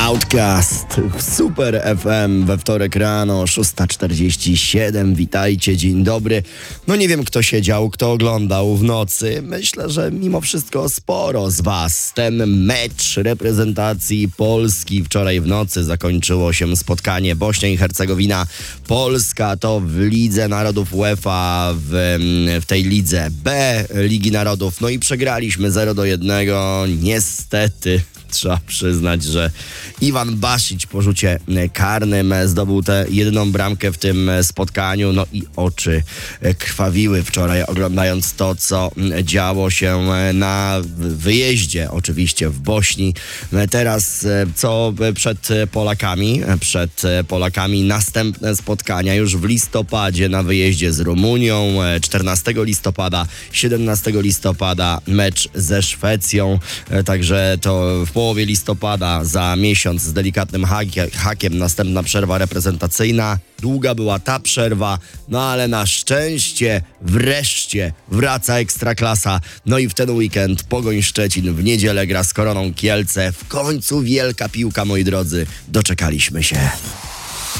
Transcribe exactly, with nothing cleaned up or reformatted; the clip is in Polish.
Outcast w Super F M we wtorek rano, szósta czterdzieści siedem. Witajcie, dzień dobry. No nie wiem, kto siedział, kto oglądał w nocy. Myślę, że mimo wszystko sporo z was. Ten mecz reprezentacji Polski wczoraj w nocy zakończyło się spotkanie Bośnia i Hercegowina. Polska to w Lidze Narodów UEFA, w, w tej Lidze B Ligi Narodów. No i przegraliśmy zero do jednego. Niestety trzeba przyznać, że Iwan Basić po rzucie karnym zdobył tę jedyną bramkę w tym spotkaniu. No i oczy krwawiły wczoraj, oglądając to, co działo się na wyjeździe, oczywiście w Bośni. Teraz co przed Polakami? Przed Polakami następne spotkania już w listopadzie na wyjeździe z Rumunią. czternastego listopada, siedemnastego listopada mecz ze Szwecją. Także to w połowie listopada, za miesiąc z delikatnym hakiem, hakiem następna przerwa reprezentacyjna. Długa była ta przerwa, no ale na szczęście wreszcie wraca Ekstraklasa. No i w ten weekend Pogoń Szczecin, w niedzielę gra z Koroną Kielce. W końcu wielka piłka, moi drodzy. Doczekaliśmy się.